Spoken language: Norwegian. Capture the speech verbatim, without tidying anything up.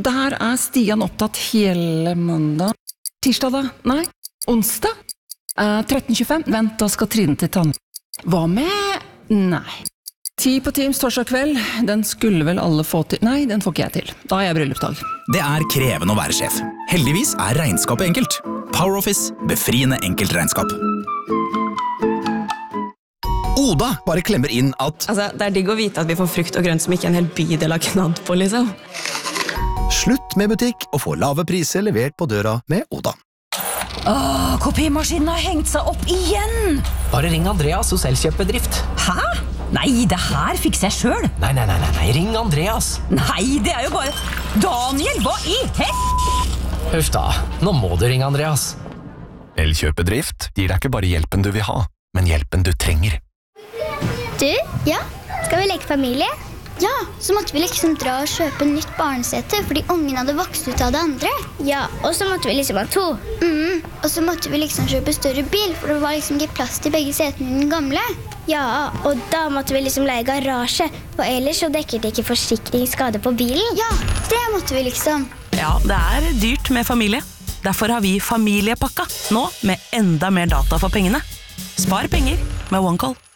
der er Stian opptatt hele mandag. Tirsdag da? Nei. Onsdag? Eh, tretten tjuefem. Vent, da skal Trine til tann. Hva med? Nei. Ti på Teams torsdag kveld. Den skulle vel alle få til. Nei, den får ikke jeg til. Da er jeg bryllupsdag. Det er krevende å være sjef. Heldigvis er regnskapet enkelt. PowerOffice, befriende enkelt regnskap. Oda bare klemmer inn at Altså, det er digg å vite at vi får frukt og grønt som ikke en hel bydel har knadd på, liksom. Slutt med butikk og få lave priser levert på døra med Oda. Åh, kopimaskinen har hengt seg opp igjen! Bare ring Andreas hos Elkjøp-bedrift. Hæ? Nei, det her fikser jeg selv. Nei, nei, nei, nei, nei, ring Andreas. Nei, det er jo bare... Daniel, hva i hel? Huff da, nå må du ringe Andreas. Elkjøp-bedrift gir deg ikke bare hjelpen du vil ha, men hjelpen du trenger. Du, ja, skal vi leke familie? Ja, så måtte vi liksom dra og kjøpe nytt barnesete, fordi ungen hadde vokst ut av det andre. Ja, og så måtte vi liksom ha to. Mm, og så måtte vi liksom kjøpe større bil, for det var liksom ikke plass til begge setene i den gamle. Ja, og da måtte vi liksom leie garasje, for ellers så dekker det ikke forsikringsskade på bilen. Ja, det måtte vi liksom. Ja, det er dyrt med familie. Derfor har vi familiepakka, nå med enda mer data for pengene. Spar penger med OneCall.